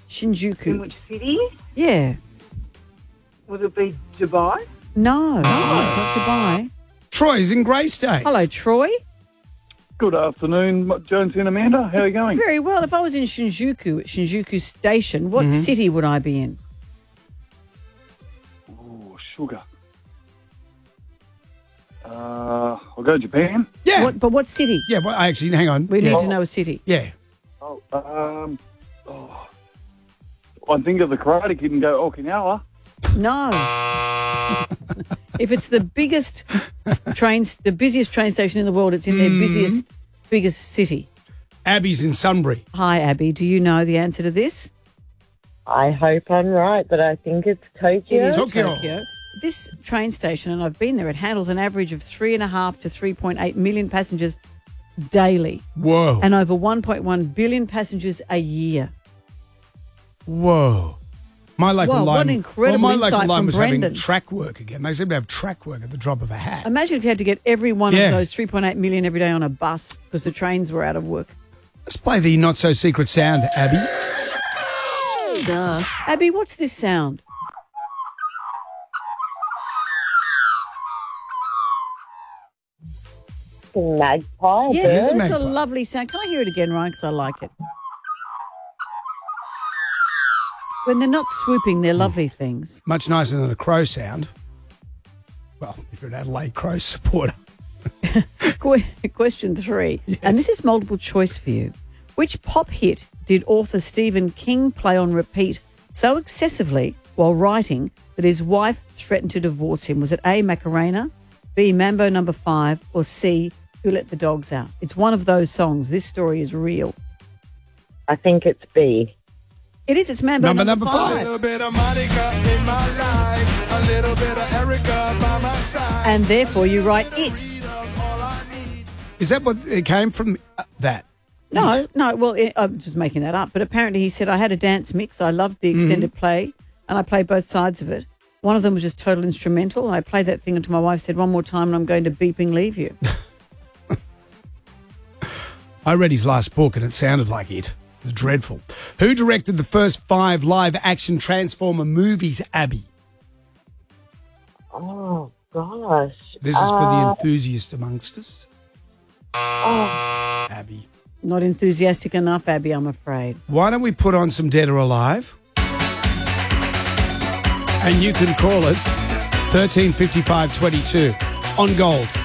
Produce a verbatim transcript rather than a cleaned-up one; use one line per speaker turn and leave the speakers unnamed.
Shinjuku.
In which city?
Yeah.
Would it be Dubai?
No, no, it's not Dubai.
Troy's in Grey State.
Hello, Troy.
Good afternoon, Jonesy and Amanda. How are you going?
Very well. If I was in Shinjuku, at Shinjuku Station, what
Mm-hmm.
city would I be in?
Oh, sugar. Uh, I'll go Japan.
Yeah.
What, but what city?
Yeah, well, actually, hang on.
We
yeah.
need to know a city.
Yeah.
Oh, um, oh, I think of the Karate Kid and go Okinawa.
No. If it's the biggest train, the busiest train station in the world, it's in their busiest, biggest city.
Abby's in Sunbury.
Hi, Abby. Do you know the answer to this?
I hope I'm right, but I think it's Tokyo.
It is
Tokyo.
Tokyo. This train station, and I've been there, it handles an average of three and a half to three point eight million passengers daily,
Whoa.
and over one point one billion passengers a year.
Whoa. My local
Wow,
line.
what an incredible
well, my local
insight
line
from
was
Brendan.
having track work again. They seem to have track work at the drop of a hat.
Imagine if you had to get every one
Yeah.
of those three point eight million every day on a bus because the trains were out of work.
Let's play the not so secret sound, Abby.
Duh. Abby, what's this sound?
Magpie.
Yes,
is a
it's a
magpie.
lovely sound. Can I hear it again, Ryan? Because I like it. When they're not swooping, they're lovely things.
Much nicer than a crow sound. Well, if you're an Adelaide Crows supporter.
Que- Question three, and this is multiple choice for you. Which pop hit did author Stephen King play on repeat so excessively while writing that his wife threatened to divorce him? Was it A, Macarena, B, Mambo Number Five, or C, Who Let the Dogs Out? It's one of those songs. This story is real.
I think it's B.
It is. It's Mambo
Number
Number,
number five.
five.
A little bit of Monica in my life, a little bit of Erica by my side.
And therefore you write it.
All I need.
Is that what it came from? Uh, that?
No, no, well, it, I'm just making that up. But apparently he said, I had a dance mix. I loved the extended play, and I played both sides of it. One of them was just total instrumental. And I played that thing until my wife said, one more time and I'm going to beeping leave you.
I read his last book and it sounded like it. It was dreadful. Who directed the first five live-action Transformer movies, Abby?
Oh, gosh.
This is for the
Uh,
enthusiast amongst us.
oh,
Abby.
Not enthusiastic enough, Abby, I'm afraid.
Why don't we put on some Dead or Alive? And you can call us thirteen fifty-five twenty-two on Gold.